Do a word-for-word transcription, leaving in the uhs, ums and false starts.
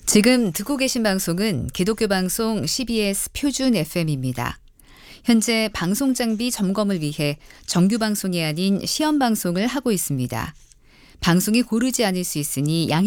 지금 듣고 계신 방송은 기독교 방송 씨비에스 표준 에프엠입니다. 현재 방송 장비 점검을 위해 정규 방송이 아닌 시험 방송을 하고 있습니다. 방송이 고르지 않을 수 있으니 양해